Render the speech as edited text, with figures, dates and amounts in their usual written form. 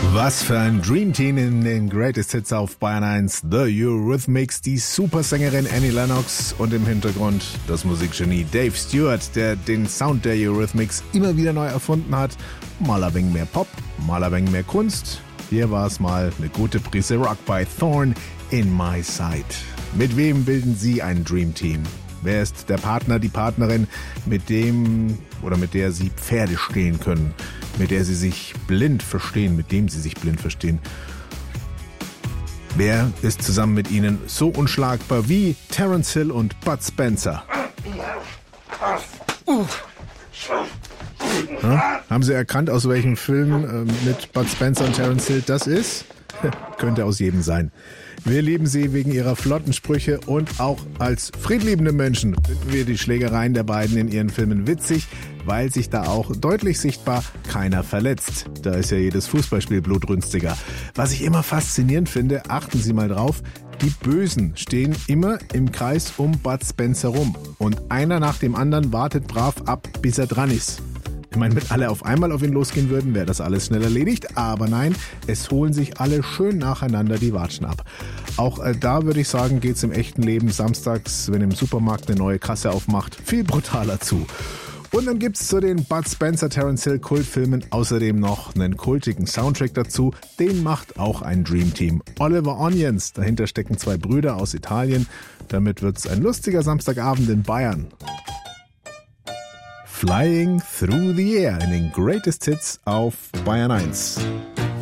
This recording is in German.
Was für ein Dream Team in den Greatest Hits auf Bayern 1. The Eurythmics, die Supersängerin Annie Lennox und im Hintergrund das Musikgenie Dave Stewart, der den Sound der Eurythmics immer wieder neu erfunden hat. Mal ein wenig mehr Pop, mal ein wenig mehr Kunst. Hier war es mal eine gute Prise Rock bei Thorn in My Sight. Mit wem bilden Sie ein Dream Team? Wer ist der Partner, die Partnerin, mit dem oder mit der Sie Pferde stehen können? Mit der Sie sich blind verstehen, mit dem Sie sich blind verstehen? Wer ist zusammen mit Ihnen so unschlagbar wie Terence Hill und Bud Spencer? Haben Sie erkannt, aus welchem Film mit Bud Spencer und Terence Hill das ist? Könnte aus jedem sein. Wir lieben sie wegen ihrer flotten Sprüche und auch als friedliebende Menschen finden wir die Schlägereien der beiden in ihren Filmen witzig, weil sich da auch deutlich sichtbar keiner verletzt. Da ist ja jedes Fußballspiel blutrünstiger. Was ich immer faszinierend finde, achten Sie mal drauf, die Bösen stehen immer im Kreis um Bud Spencer rum und einer nach dem anderen wartet brav ab, bis er dran ist. Ich meine, wenn alle auf einmal auf ihn losgehen würden, wäre das alles schnell erledigt. Aber nein, es holen sich alle schön nacheinander die Watschen ab. Auch da würde ich sagen, geht's im echten Leben samstags, wenn im Supermarkt eine neue Kasse aufmacht, viel brutaler zu. Und dann gibt's zu den Bud Spencer, Terence Hill Kultfilmen außerdem noch einen kultigen Soundtrack dazu. Den macht auch ein Dream Team. Oliver Onions, dahinter stecken zwei Brüder aus Italien. Damit wird's ein lustiger Samstagabend in Bayern. Flying Through the Air in den Greatest Hits auf Bayern 1.